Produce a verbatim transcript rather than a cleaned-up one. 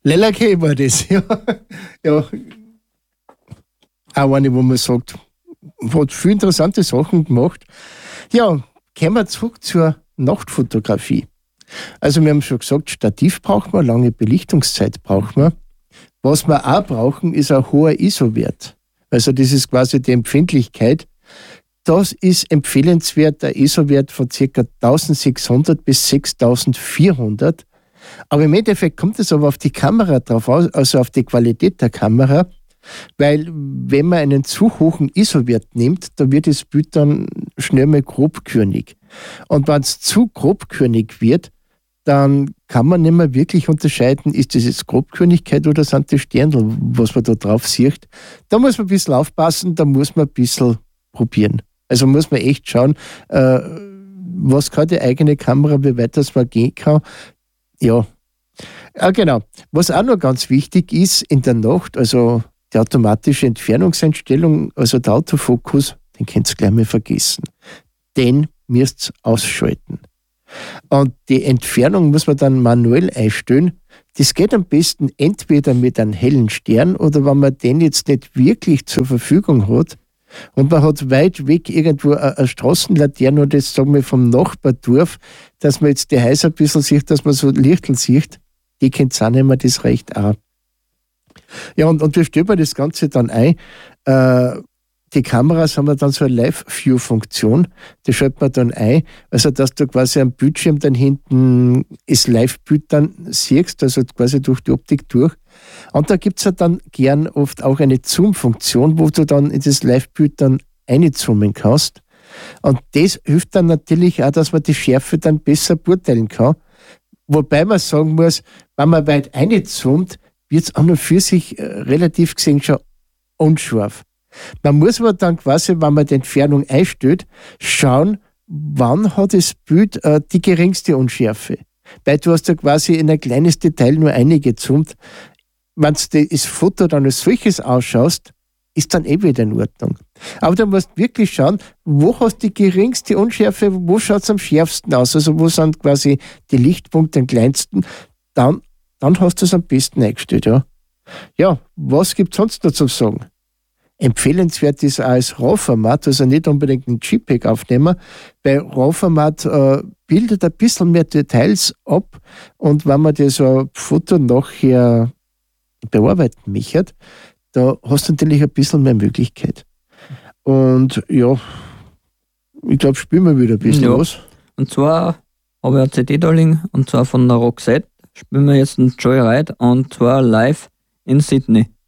Lelake war das, ja. ja. Auch eine, wo man sagt, hat viele interessante Sachen gemacht. Ja, kommen wir zurück zur Nachtfotografie. Also wir haben schon gesagt, Stativ braucht man, lange Belichtungszeit braucht man. Was wir auch brauchen, ist ein hoher I S O-Wert. Also das ist quasi die Empfindlichkeit. Das ist empfehlenswert, der I S O-Wert von ca. eintausendsechshundert bis sechstausendvierhundert. Aber im Endeffekt kommt es aber auf die Kamera drauf aus, also auf die Qualität der Kamera, weil wenn man einen zu hohen I S O-Wert nimmt, dann wird das Bild dann schnell mal grobkörnig. Und wenn es zu grobkörnig wird, dann kann man nicht mehr wirklich unterscheiden, ist das jetzt Grobkörnigkeit oder sind das Sternl, was man da drauf sieht. Da muss man ein bisschen aufpassen, da muss man ein bisschen probieren. Also muss man echt schauen, äh, was kann die eigene Kamera, wie weit das man gehen kann. Ja, ah, genau. Was auch noch ganz wichtig ist in der Nacht, also die automatische Entfernungseinstellung, also der Autofokus, den könnt ihr gleich mal vergessen. Den müsst ihr ausschalten. Und die Entfernung muss man dann manuell einstellen. Das geht am besten entweder mit einem hellen Stern oder wenn man den jetzt nicht wirklich zur Verfügung hat und man hat weit weg irgendwo eine Straßenlaterne und jetzt sagen wir vom Nachbardorf, dass man jetzt die Häuser ein bisschen sieht, dass man so Lichtel sieht, die kennt auch nicht mehr, das reicht auch. Ja, und, und wie stellt man das Ganze dann ein? Äh, die Kameras haben dann so eine Live-View-Funktion, die schaltet man dann ein, also dass du quasi am Bildschirm dann hinten das Live-Bild dann siehst, also quasi durch die Optik durch. Und da gibt es ja dann gern oft auch eine Zoom-Funktion, wo du dann in das Live-Bild dann einzoomen kannst. Und das hilft dann natürlich auch, dass man die Schärfe dann besser beurteilen kann. Wobei man sagen muss, wenn man weit einzoomt, wird es an und für sich äh, relativ gesehen schon unscharf. Man muss aber dann quasi, wenn man die Entfernung einstellt, schauen, wann hat das Bild äh, die geringste Unschärfe. Weil du hast ja quasi in ein kleines Detail nur eingezoomt. Wenn du das Foto dann als solches ausschaust, ist dann eh wieder in Ordnung. Aber du musst wirklich schauen, wo hast du die geringste Unschärfe, wo schaut es am schärfsten aus, also wo sind quasi die Lichtpunkte am kleinsten, dann, dann hast du es am besten eingestellt. Ja, ja, was gibt es sonst noch zu sagen? Empfehlenswert ist auch als RAW-Format, also nicht unbedingt ein JPEG aufnehmen, weil RAW-Format äh, bildet ein bisschen mehr Details ab und wenn man das äh, Foto nachher bearbeiten möchte, da hast du natürlich ein bisschen mehr Möglichkeit. Und ja, ich glaube, spielen wir wieder ein bisschen ja. was. Und zwar habe ich eine C D da liegen, und zwar von der Roxette. Spielen wir jetzt ein Joyride, und zwar live in Sydney.